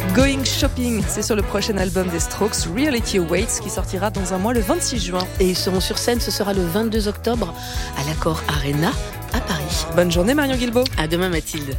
Going Shopping, c'est sur le prochain album des Strokes, Reality Awaits, qui sortira dans un mois le 26 juin. Et ils seront sur scène, ce sera le 22 octobre à l'Accor Arena à Paris. Bonne journée Marion Guilbault. À demain Mathilde.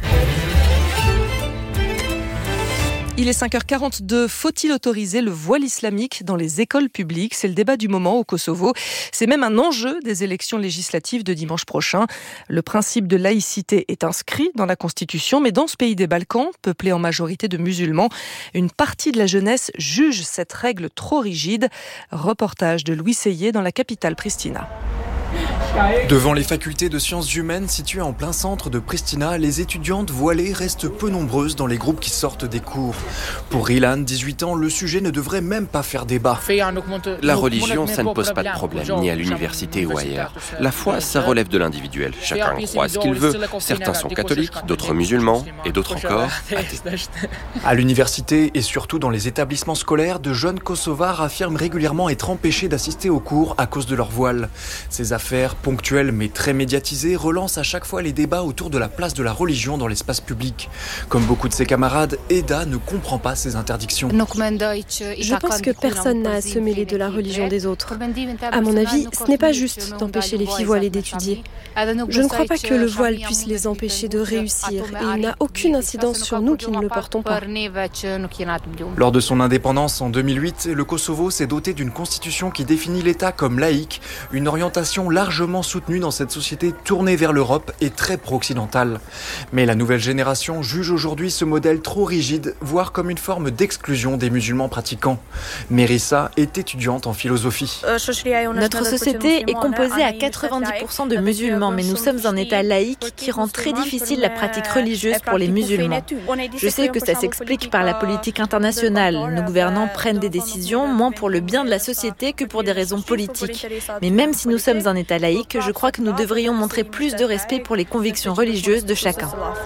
Il est 5h42. Faut-il autoriser le voile islamique dans les écoles publiques ? C'est le débat du moment au Kosovo. C'est même un enjeu des élections législatives de dimanche prochain. Le principe de laïcité est inscrit dans la Constitution, mais dans ce pays des Balkans, peuplé en majorité de musulmans, une partie de la jeunesse juge cette règle trop rigide. Reportage de Louis Seyé dans la capitale Pristina. Devant les facultés de sciences humaines situées en plein centre de Pristina, les étudiantes voilées restent peu nombreuses dans les groupes qui sortent des cours. Pour Rilan, 18 ans, le sujet ne devrait même pas faire débat. La religion, ça ne pose pas de problème, ni à l'université ou ailleurs. La foi, ça relève de l'individuel. Chacun croit ce qu'il veut. Certains sont catholiques, d'autres musulmans, et d'autres encore athées. À l'université et surtout dans les établissements scolaires, de jeunes Kosovars affirment régulièrement être empêchés d'assister aux cours à cause de leur voile. Ces affaires ponctuelles mais très médiatisées relancent à chaque fois les débats autour de la place de la religion dans l'espace public. Comme beaucoup de ses camarades, Eda ne comprend pas ces interdictions. Je pense que personne n'a à se mêler de la religion des autres. À mon avis, ce n'est pas juste d'empêcher les filles voilées d'étudier. Je ne crois pas que le voile puisse les empêcher de réussir et il n'a aucune incidence sur nous qui ne le portons pas. Lors de son indépendance en 2008, le Kosovo s'est doté d'une constitution qui définit l'État comme laïque, une orientation largement soutenue dans cette société tournée vers l'Europe et très pro-occidentale. Mais la nouvelle génération juge aujourd'hui ce modèle trop rigide, voire comme une forme d'exclusion des musulmans pratiquants. Mérissa est étudiante en philosophie. Notre société est composée à 90% de musulmans, mais nous sommes un État laïque qui rend très difficile la pratique religieuse pour les musulmans. Je sais que ça s'explique par la politique internationale. Nos gouvernants prennent des décisions moins pour le bien de la société que pour des raisons politiques. Mais même si nous sommes un État laïque, je crois que nous devrions montrer plus de respect pour les convictions religieuses de chacun.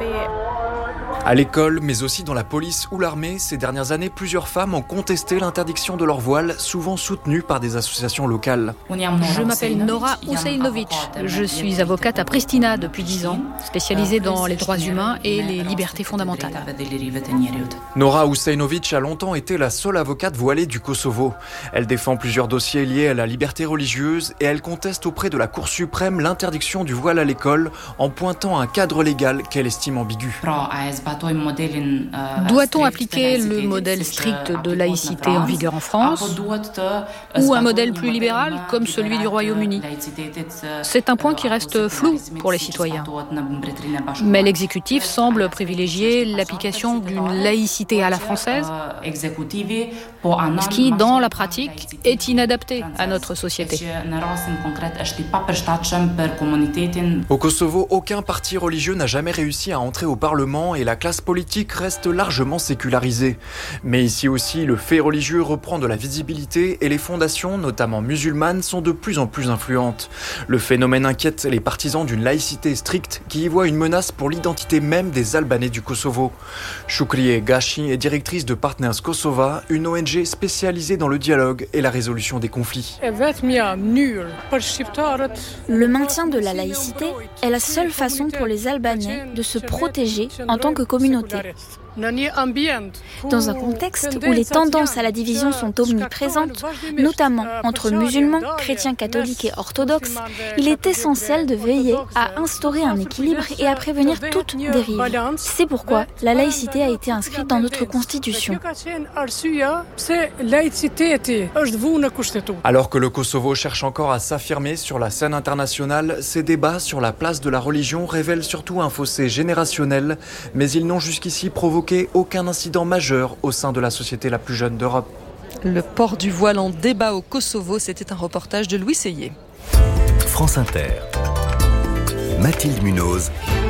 À l'école, mais aussi dans la police ou l'armée, ces dernières années, plusieurs femmes ont contesté l'interdiction de leur voile, souvent soutenues par des associations locales. Je m'appelle Nora Useinovic. Je suis avocate à Pristina depuis 10 ans, spécialisée dans les droits humains et les libertés fondamentales. Nora Useinovic a longtemps été la seule avocate voilée du Kosovo. Elle défend plusieurs dossiers liés à la liberté religieuse et elle conteste auprès de la Cour suprême l'interdiction du voile à l'école en pointant un cadre légal qu'elle estime ambigu. Doit-on appliquer le modèle strict de laïcité en vigueur en France ou un modèle plus libéral comme celui du Royaume-Uni ? C'est un point qui reste flou pour les citoyens. Mais l'exécutif semble privilégier l'application d'une laïcité à la française, ce qui, dans la pratique, est inadapté à notre société. Au Kosovo, aucun parti religieux n'a jamais réussi à entrer au Parlement et la classe politique reste largement sécularisée. Mais ici aussi, le fait religieux reprend de la visibilité et les fondations, notamment musulmanes, sont de plus en plus influentes. Le phénomène inquiète les partisans d'une laïcité stricte qui y voit une menace pour l'identité même des Albanais du Kosovo. Shukriye Gashi est directrice de Partners Kosova, une ONG spécialisée dans le dialogue et la résolution des conflits. Le maintien de la laïcité est la seule façon pour les Albanais de se protéger en tant que communauté. Dans un contexte où les tendances à la division sont omniprésentes, notamment entre musulmans, chrétiens catholiques et orthodoxes, il est essentiel de veiller à instaurer un équilibre et à prévenir toute dérive. C'est pourquoi la laïcité a été inscrite dans notre constitution. Alors que le Kosovo cherche encore à s'affirmer sur la scène internationale, ces débats sur la place de la religion révèlent surtout un fossé générationnel, mais ils n'ont jusqu'ici provoqué aucun incident majeur au sein de la société la plus jeune d'Europe. Le port du voile en débat au Kosovo, c'était un reportage de Louis Seyé. France Inter. Mathilde Munoz.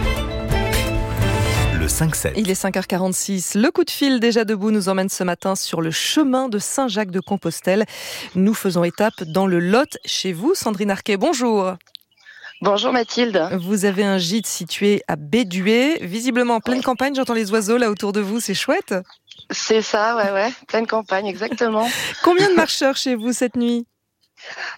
Le 5-7. Il est 5h46. Le coup de fil déjà debout nous emmène ce matin sur le chemin de Saint-Jacques-de-Compostelle. Nous faisons étape dans le Lot chez vous. Sandrine Arquet, bonjour. Bonjour Mathilde. Vous avez un gîte situé à Bédué, visiblement en pleine campagne, j'entends les oiseaux là autour de vous, c'est chouette. C'est ça, ouais, pleine campagne, exactement. Combien de marcheurs chez vous cette nuit ?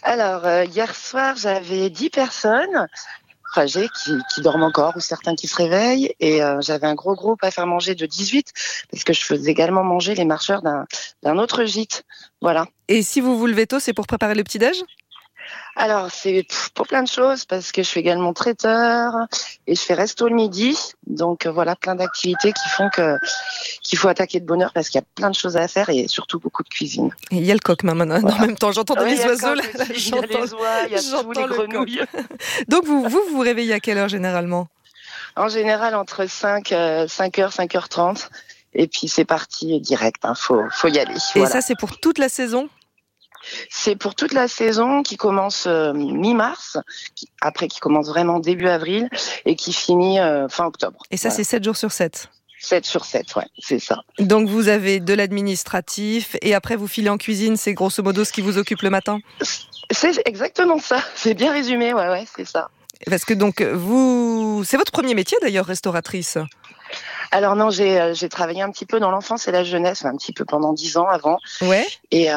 Alors, hier soir, j'avais 10 personnes. naufragés qui dorment encore ou certains qui se réveillent. Et j'avais un gros groupe à faire manger de 18 parce que je faisais également manger les marcheurs d'un autre gîte. Voilà. Et si vous vous levez tôt, c'est pour préparer le petit-déj ? Alors, c'est pour plein de choses, parce que je suis également traiteur et je fais resto le midi. Donc, voilà, plein d'activités qui font qu'il faut attaquer de bonne heure parce qu'il y a plein de choses à faire et surtout beaucoup de cuisine. Et il y a le coq maintenant, en même temps. J'entends les oiseaux, là. Il y a les oies, il y a tous les grenouilles. Donc, vous réveillez à quelle heure généralement ? En général, entre 5h, 5h30. Et puis, c'est parti direct, faut y aller. Et ça, c'est pour toute la saison ? C'est pour toute la saison qui commence mi-mars, qui commence vraiment début avril et qui finit fin octobre. Et ça, c'est 7 jours sur 7 ? 7 sur 7, ouais, c'est ça. Donc vous avez de l'administratif et après vous filez en cuisine, c'est grosso modo ce qui vous occupe le matin ? C'est exactement ça, c'est bien résumé, ouais, c'est ça. Parce que donc c'est votre premier métier d'ailleurs, restauratrice ? Alors non, j'ai travaillé un petit peu dans l'enfance et la jeunesse, un petit peu pendant 10 ans avant. Ouais. Et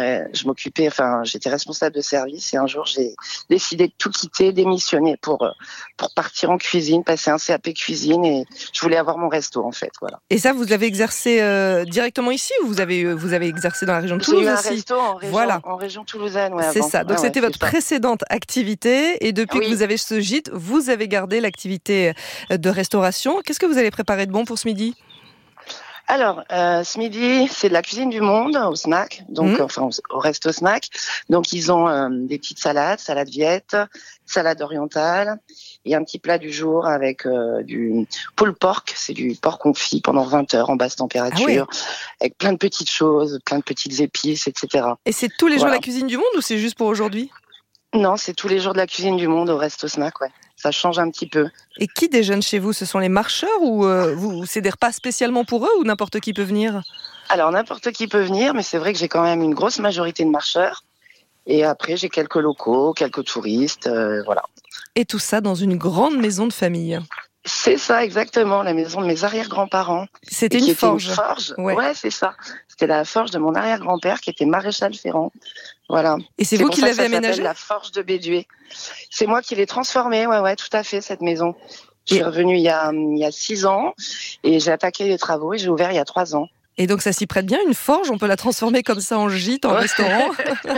j'étais responsable de service et un jour j'ai décidé de tout quitter, démissionner pour partir en cuisine, passer un CAP cuisine et je voulais avoir mon resto en fait, voilà. Et ça, vous avez exercé directement ici ou vous avez exercé dans la région de Toulouse aussi ? J'ai eu un resto en région toulousaine, ouais. C'est avant. ça. Donc c'était votre précédente activité et depuis que vous avez ce gîte, vous avez gardé l'activité de restauration. Qu'est-ce que vous allez préparer de bon pour ce midi ? Alors, ce midi, c'est de la cuisine du monde au snack, donc au resto snack. Donc, ils ont des petites salades viette, salade orientale et un petit plat du jour avec du pulled pork, c'est du porc confit pendant 20 heures en basse température, avec plein de petites choses, plein de petites épices, etc. Et c'est tous les jours la cuisine du monde ou c'est juste pour aujourd'hui ? Non, c'est tous les jours de la cuisine du monde au resto snack, ouais. Ça change un petit peu. Et qui déjeune chez vous ? Ce sont les marcheurs ou c'est des repas spécialement pour eux ou n'importe qui peut venir ? Alors, n'importe qui peut venir, mais c'est vrai que j'ai quand même une grosse majorité de marcheurs. Et après, j'ai quelques locaux, quelques touristes, voilà. Et tout ça dans une grande maison de famille. C'est ça, exactement, la maison de mes arrière-grands-parents. C'était une forge. Ouais, c'est ça. C'était la forge de mon arrière-grand-père qui était maréchal ferrant. Voilà. Et c'est vous qui l'avez aménagée ? La forge de Bédué. C'est moi qui l'ai transformée, ouais, tout à fait, cette maison. Je suis revenue il y a 6 ans et j'ai attaqué les travaux et j'ai ouvert il y a 3 ans. Et donc ça s'y prête bien, une forge, on peut la transformer comme ça en gîte, en restaurant.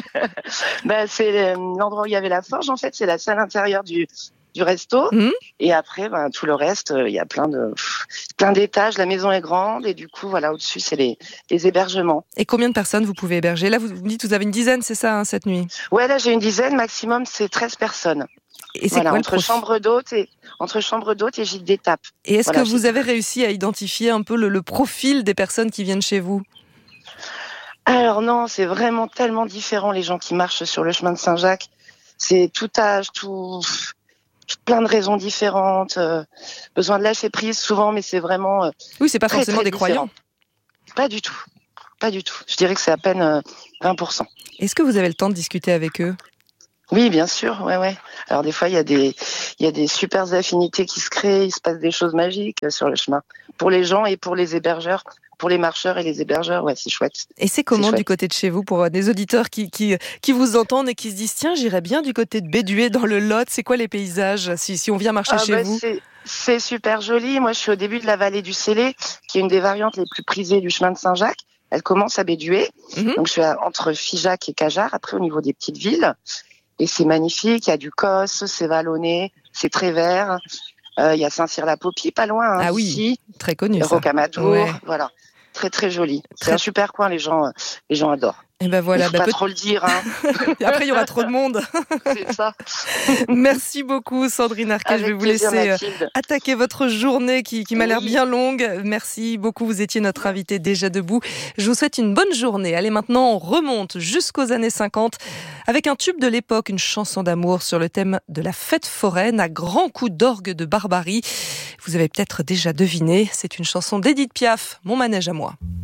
C'est l'endroit où il y avait la forge, en fait, c'est la salle intérieure du resto. Et après, tout le reste, il y a plein d'étages, la maison est grande et du coup, voilà, au-dessus, c'est les hébergements. Et combien de personnes vous pouvez héberger ? Là, vous me dites que vous avez une dizaine, c'est ça, cette nuit ? Ouais, là, j'ai une dizaine, maximum, c'est 13 personnes. Et c'est quoi entre chambre d'hôte et gîte d'étape. Et est-ce que vous avez réussi à identifier un peu le profil des personnes qui viennent chez vous ? Alors non, c'est vraiment tellement différent, les gens qui marchent sur le chemin de Saint-Jacques. C'est tout âge, plein de raisons différentes, besoin de lâcher prise souvent, mais c'est vraiment oui, c'est pas très, forcément très des croyants. Pas du tout. Je dirais que c'est à peine 20%. Est-ce que vous avez le temps de discuter avec eux ? Oui, bien sûr, ouais. Alors des fois, il y a des super affinités qui se créent, il se passe des choses magiques sur le chemin. Pour les gens et pour les hébergeurs, pour les marcheurs et les hébergeurs, ouais, c'est chouette. Et c'est comment du côté de chez vous pour des auditeurs qui vous entendent et qui se disent tiens, j'irais bien du côté de Bédué dans le Lot, c'est quoi les paysages si on vient marcher chez vous ? C'est super joli. Moi, je suis au début de la vallée du Célé, qui est une des variantes les plus prisées du chemin de Saint-Jacques. Elle commence à Bédué. Donc je suis entre Figeac et Cajarc, après au niveau des petites villes. Et c'est magnifique, il y a du Cos, c'est vallonné, c'est très vert. Il y a Saint-Cyr-la-Popie, pas loin. Ah oui, ici. Très connu ça. Rocamadour, voilà. Très très joli. C'est un super coin, les gens adorent. Et ben voilà, il faut pas trop le dire. Et après il y aura trop de monde. C'est ça. Merci beaucoup Sandrine Arquet. Je vais vous laisser attaquer votre journée qui m'a l'air bien longue. Merci beaucoup, vous étiez notre invitée déjà debout. Je vous souhaite une bonne journée. Allez, maintenant on remonte jusqu'aux années 50 avec un tube de l'époque, une chanson d'amour sur le thème de la fête foraine à grands coups d'orgue de barbarie. Vous avez peut-être déjà deviné, c'est une chanson d'Édith Piaf, Mon manège à moi.